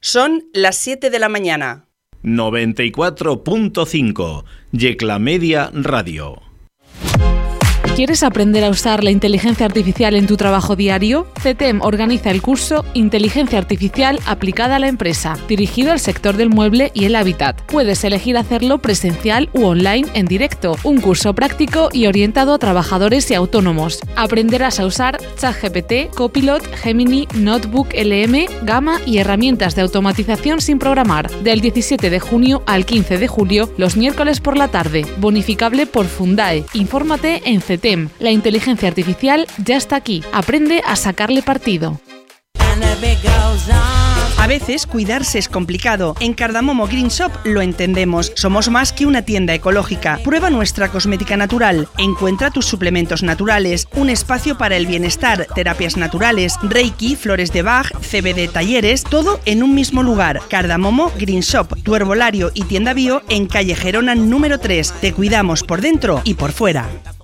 Son las 7 de la mañana. 94.5 Yecla Media Radio. ¿Quieres aprender a usar la inteligencia artificial en tu trabajo diario? CETEM organiza el curso Inteligencia Artificial aplicada a la empresa, dirigido al sector del mueble y el hábitat. Puedes elegir hacerlo presencial u online en directo, un curso práctico y orientado a trabajadores y autónomos. Aprenderás a usar ChatGPT, Copilot, Gemini, Notebook LM, Gamma y herramientas de automatización sin programar. Del 17 de junio al 15 de julio, los miércoles por la tarde. Bonificable por Fundae. Infórmate en CETEM. La inteligencia artificial ya está aquí. Aprende a sacarle partido. A veces cuidarse es complicado. En Cardamomo Green Shop lo entendemos. Somos más que una tienda ecológica. Prueba nuestra cosmética natural. Encuentra tus suplementos naturales, un espacio para el bienestar, terapias naturales, Reiki, flores de Bach, CBD talleres, todo en un mismo lugar. Cardamomo Green Shop, tu herbolario y tienda bio en calle Gerona número 3. Te cuidamos por dentro y por fuera.